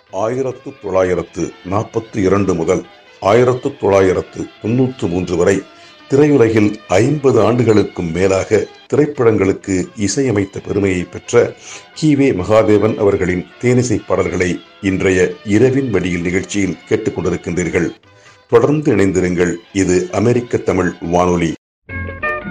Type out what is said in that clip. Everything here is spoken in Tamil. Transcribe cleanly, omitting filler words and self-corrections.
1942 முதல் 1993 வரை திரையுலகில் 50 ஆண்டுகளுக்கும் மேலாக திரைப்படங்களுக்கு இசையமைத்த பெருமையை பெற்ற கி.வே. மகாதேவன் அவர்களின் தேனிசை பாடல்களை இன்றைய இரவின் மடியில் நிகழ்ச்சியில் கேட்டுக்கொண்டிருக்கின்றீர்கள். தொடர்ந்து இணைந்திருங்கள். இது அமெரிக்க தமிழ் வானொலி.